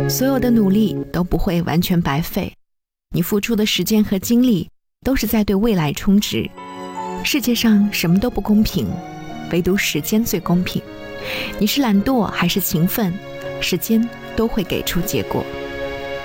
所有的努力都不会完全白费，你付出的时间和精力都是在对未来充值。世界上什么都不公平，唯独时间最公平。你是懒惰还是勤奋，时间都会给出结果。